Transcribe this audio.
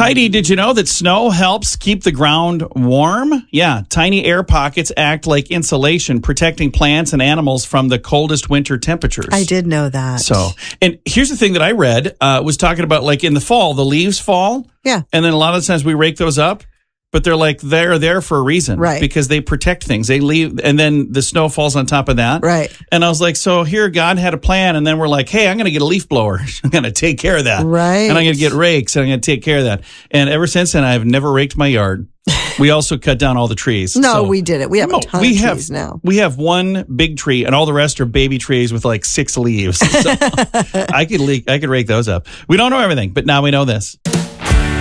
Heidi, did you know that snow helps keep the ground warm? Yeah, tiny air pockets act like insulation, protecting plants and animals from the coldest winter temperatures. I did know that. So, and here's the thing that I read, was talking about like in the fall, the leaves fall. Yeah. And then a lot of the times we rake those up. But they're there for a reason, right? Because they protect things. They leave, and then the snow falls on top of that, right? And I was like, so here, God had a plan, and then we're like, hey, I'm going to get a leaf blower. I'm going to take care of that, right? And I'm going to get rakes, and I'm going to take care of that. And ever since then, I've never raked my yard. We also cut down all the trees. No, we didn't. We have a ton of trees now. We have one big tree, and all the rest are baby trees with like 6 leaves. So I could rake those up. We don't know everything, but now we know this.